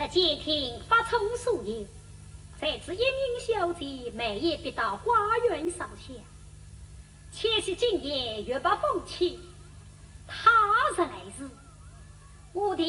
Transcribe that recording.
得监听发充所有，才知英英小姐每夜必到花园烧香。且是今夜月不风起，他日来日，我的